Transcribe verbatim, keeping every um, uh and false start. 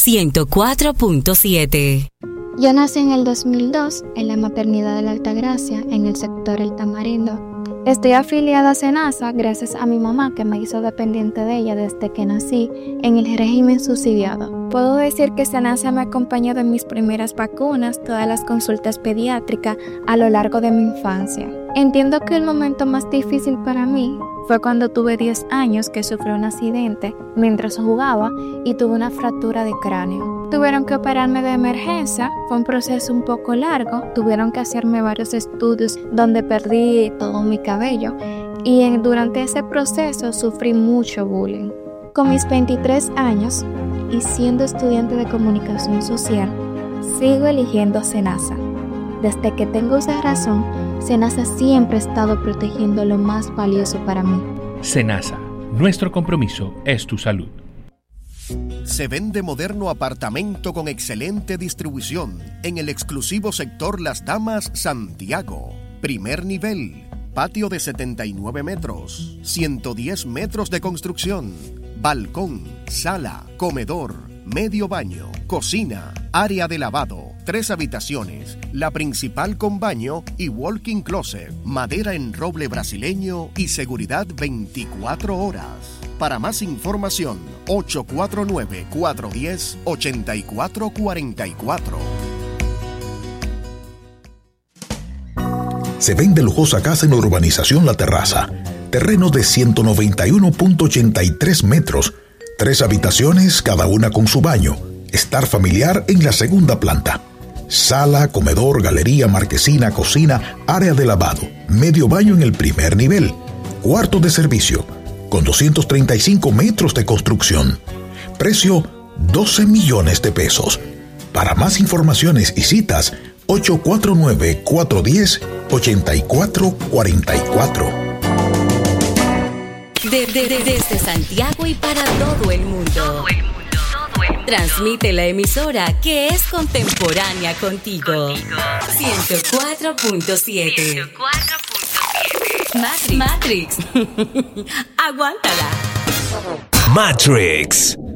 ciento cuatro punto siete. Yo nací en el dos mil dos en la maternidad de la Altagracia, en el sector El Tamarindo. Estoy afiliada a SENASA gracias a mi mamá, que me hizo dependiente de ella desde que nací en el régimen subsidiado. Puedo decir que SENASA me acompañó de mis primeras vacunas, todas las consultas pediátricas a lo largo de mi infancia. Entiendo que el momento más difícil para mí fue cuando tuve diez años, que sufrí un accidente mientras jugaba y tuve una fractura de cráneo. Tuvieron que operarme de emergencia, fue un proceso un poco largo, tuvieron que hacerme varios estudios donde perdí todo mi cabello y en, durante ese proceso sufrí mucho bullying. Con mis veintitrés años y siendo estudiante de comunicación social, sigo eligiendo SENASA. Desde que tengo esa razón, SENASA siempre ha estado protegiendo lo más valioso para mí. SENASA, nuestro compromiso es tu salud. Se vende moderno apartamento con excelente distribución en el exclusivo sector Las Damas, Santiago. Primer nivel, patio de setenta y nueve metros, ciento diez metros de construcción, balcón, sala, comedor, medio baño, cocina, área de lavado, tres habitaciones, la principal con baño y walk-in closet, madera en roble brasileño y seguridad veinticuatro horas. Para más información, ocho cuatro nueve, cuatro uno cero, ocho cuatro cuatro cuatro. Se vende lujosa casa en la urbanización La Terraza. Terreno de ciento noventa y uno punto ochenta y tres metros. Tres habitaciones, cada una con su baño. Estar familiar en la segunda planta. Sala, comedor, galería, marquesina, cocina, área de lavado. Medio baño en el primer nivel. Cuarto de servicio, con doscientos treinta y cinco metros de construcción. Precio doce millones de pesos. Para más informaciones y citas, ocho cuatro nueve, cuatro uno cero, ocho cuatro cuatro cuatro. De, de, de, desde Santiago y para todo el mundo. Todo el mundo, todo el mundo. Transmite la emisora que es contemporánea contigo. contigo. ciento cuatro punto siete. ciento cuatro punto siete. Matrix. Matrix. Aguántala. Matrix.